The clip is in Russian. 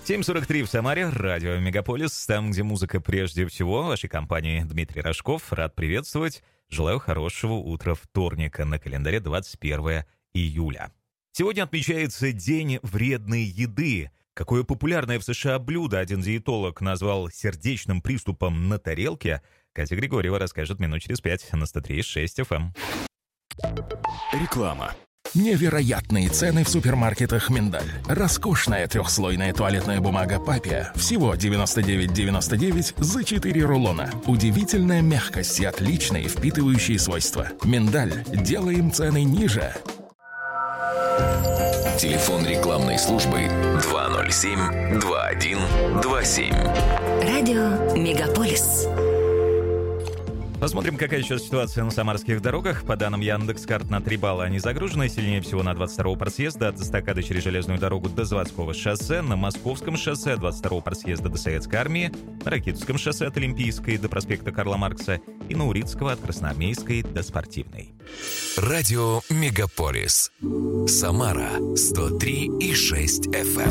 7:43 в Самаре, радио «Мегаполис», там, где музыка прежде всего. В вашей компании Дмитрий Рожков. Рад приветствовать. Желаю хорошего утра вторника. На календаре 21 июля. Сегодня отмечается День вредной еды. Какое популярное в США блюдо один диетолог назвал сердечным приступом на тарелке, Катя Григорьева расскажет минут через 5 на 103.6 FM. Реклама. Невероятные цены в супермаркетах «Миндаль». Роскошная трехслойная туалетная бумага «Папиа» всего 99,99 за 4 рулона. Удивительная мягкость и отличные впитывающие свойства. «Миндаль». Делаем цены ниже. Телефон рекламной службы 207-2127. Радио «Мегаполис». Посмотрим, какая сейчас ситуация на самарских дорогах. По данным Яндекс.Карт, на 3 балла они загружены. Сильнее всего на 22-го парсъезда от эстакады через железную дорогу до Заводского шоссе, на Московском шоссе от 22-го парсъезда до Советской армии, на Ракитовском шоссе от Олимпийской до проспекта Карла Маркса и на Урицкого от Красноармейской до Спортивной. Радио «Мегаполис». Самара 103,6 FM.